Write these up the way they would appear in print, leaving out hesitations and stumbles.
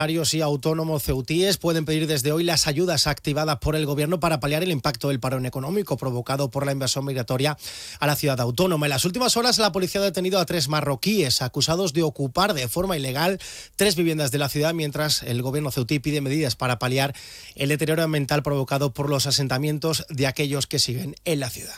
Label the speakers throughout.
Speaker 1: Y autónomos ceutíes pueden pedir desde hoy las ayudas activadas por el Gobierno para paliar el impacto del parón económico provocado por la invasión migratoria a la ciudad autónoma. En las últimas horas, la policía ha detenido a 3 marroquíes acusados de ocupar de forma ilegal 3 viviendas de la ciudad, mientras el Gobierno ceutí pide medidas para paliar el deterioro ambiental provocado por los asentamientos de aquellos que siguen en la ciudad.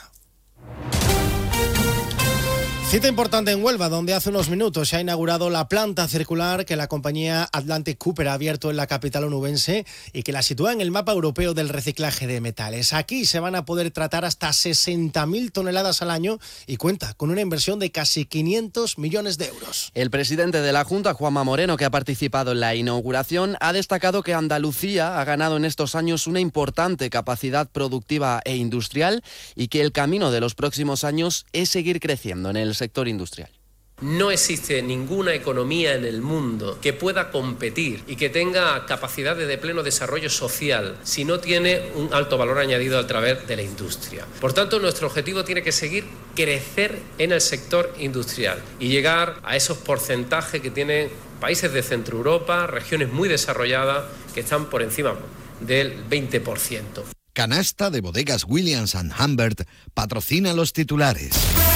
Speaker 1: Cita importante en Huelva, donde hace unos minutos se ha inaugurado la planta circular que la compañía Atlantic Cooper ha abierto en la capital onubense y que la sitúa en el mapa europeo del reciclaje de metales. Aquí se van a poder tratar hasta 60.000 toneladas al año y cuenta con una inversión de casi 500 millones de euros.
Speaker 2: El presidente de la Junta, Juanma Moreno, que ha participado en la inauguración, ha destacado que Andalucía ha ganado en estos años una importante capacidad productiva e industrial y que el camino de los próximos años es seguir creciendo en el sector industrial.
Speaker 3: No existe ninguna economía en el mundo que pueda competir y que tenga capacidades de pleno desarrollo social si no tiene un alto valor añadido a través de la industria. Por tanto, nuestro objetivo tiene que seguir crecer en el sector industrial y llegar a esos porcentajes que tienen países de Centro Europa, regiones muy desarrolladas que están por encima del 20%.
Speaker 4: Canasta de Bodegas Williams & Humbert patrocina los titulares.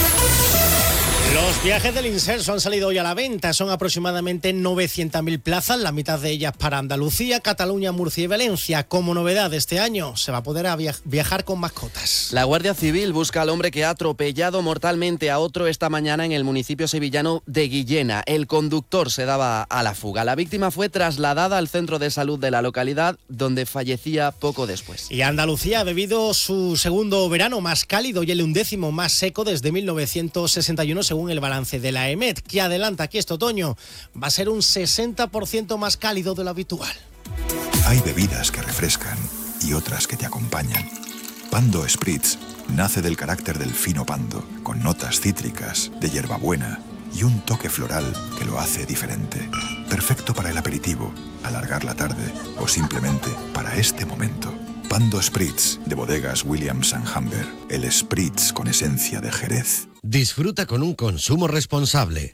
Speaker 1: Los viajes del Inserso han salido hoy a la venta. Son aproximadamente 900.000 plazas, la mitad de ellas para Andalucía, Cataluña, Murcia y Valencia. Como novedad de este año, se va a poder viajar con mascotas.
Speaker 2: La Guardia Civil busca al hombre que ha atropellado mortalmente a otro esta mañana en el municipio sevillano de Guillena. El conductor se daba a la fuga. La víctima fue trasladada al centro de salud de la localidad, donde fallecía poco después.
Speaker 1: Y Andalucía ha vivido su segundo verano más cálido y el 11º más seco desde 1961, según el balance de la EMET, que adelanta que este otoño va a ser un 60% más cálido de lo habitual.
Speaker 5: Hay bebidas que refrescan y otras que te acompañan. Pando Spritz nace del carácter del fino pando, con notas cítricas, de hierbabuena y un toque floral que lo hace diferente. Perfecto para el aperitivo, alargar la tarde o simplemente para este momento. Pando Spritz, de Bodegas Williams & Humbert, el Spritz con esencia de Jerez.
Speaker 4: Disfruta con un consumo responsable.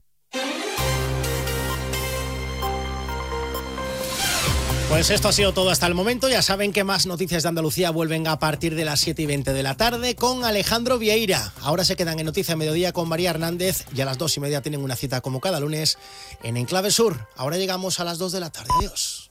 Speaker 1: Pues esto ha sido todo hasta el momento. Ya saben que más noticias de Andalucía vuelven a partir de las 7:20 de la tarde con Alejandro Vieira. Ahora se quedan en Noticia Mediodía con María Hernández y a las 2:30 tienen una cita como cada lunes en Enclave Sur. Ahora llegamos a las 2 de la tarde. Adiós.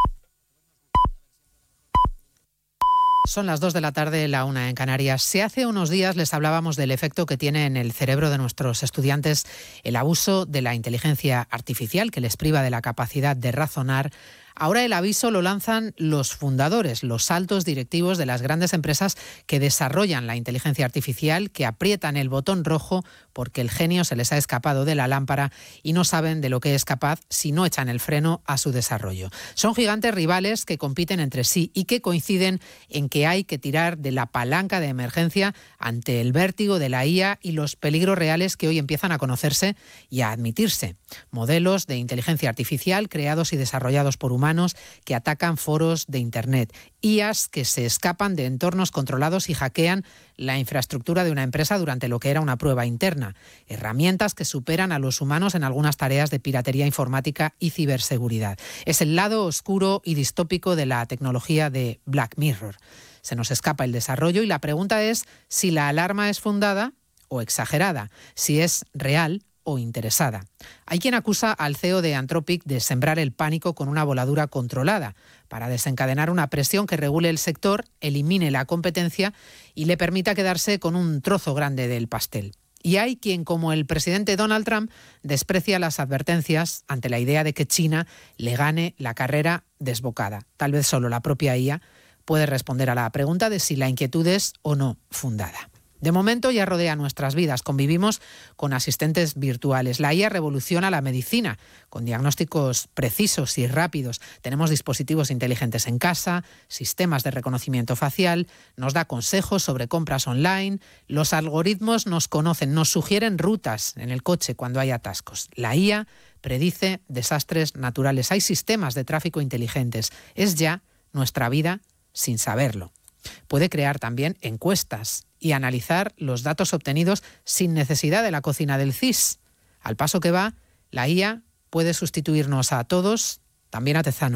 Speaker 6: Son las 2 de la tarde, la 1 en Canarias. Si hace unos días les hablábamos del efecto que tiene en el cerebro de nuestros estudiantes el abuso de la inteligencia artificial, que les priva de la capacidad de razonar, ahora el aviso lo lanzan los fundadores, los altos directivos de las grandes empresas que desarrollan la inteligencia artificial, que aprietan el botón rojo porque el genio se les ha escapado de la lámpara y no saben de lo que es capaz si no echan el freno a su desarrollo. Son gigantes rivales que compiten entre sí y que coinciden en que hay que tirar de la palanca de emergencia ante el vértigo de la IA y los peligros reales que hoy empiezan a conocerse y a admitirse. Modelos de inteligencia artificial creados y desarrollados por humanos que atacan foros de Internet, IAs que se escapan de entornos controlados y hackean la infraestructura de una empresa durante lo que era una prueba interna, herramientas que superan a los humanos en algunas tareas de piratería informática y ciberseguridad. Es el lado oscuro y distópico de la tecnología de Black Mirror. Se nos escapa el desarrollo y la pregunta es si la alarma es fundada o exagerada, si es real o interesada. Hay quien acusa al CEO de Anthropic de sembrar el pánico con una voladura controlada para desencadenar una presión que regule el sector, elimine la competencia y le permita quedarse con un trozo grande del pastel. Y hay quien, como el presidente Donald Trump, desprecia las advertencias ante la idea de que China le gane la carrera desbocada. Tal vez solo la propia IA puede responder a la pregunta de si la inquietud es o no fundada. De momento ya rodea nuestras vidas. Convivimos con asistentes virtuales. La IA revoluciona la medicina con diagnósticos precisos y rápidos. Tenemos dispositivos inteligentes en casa, sistemas de reconocimiento facial, nos da consejos sobre compras online. Los algoritmos nos conocen, nos sugieren rutas en el coche cuando hay atascos. La IA predice desastres naturales. Hay sistemas de tráfico inteligentes. Es ya nuestra vida sin saberlo. Puede crear también encuestas y analizar los datos obtenidos sin necesidad de la cocina del CSIS. Al paso que va, la IA puede sustituirnos a todos, también a Tezano.